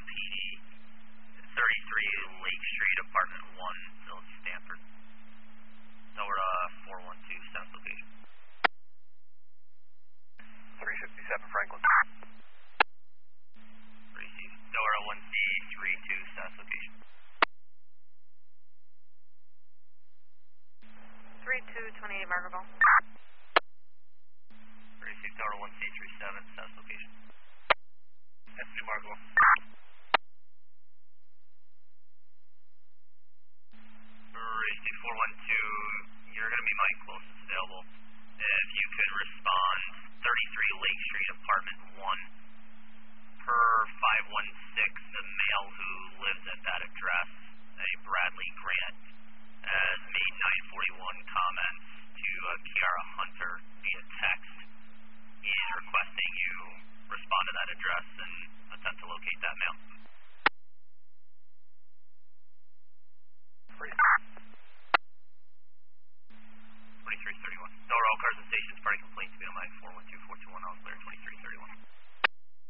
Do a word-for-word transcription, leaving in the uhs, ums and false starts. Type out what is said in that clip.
P D, thirty-three Lake Street, apartment one, Village Stanford. Delta four one two, status location. three fifty-seven Franklin. Receive. Delta one C three two, status location. three two twenty-eight Margaretaville. Receive. Delta one C three seven, status location. That's New Margaretaville. Receive four one two, you're going to be my closest available. If you could respond, thirty-three Lake Street, apartment one, per five one six, the male who lives at that address, a Bradley Grant, has made nine forty-one comments to uh, Kiara Hunter via text. He is requesting you respond to that address and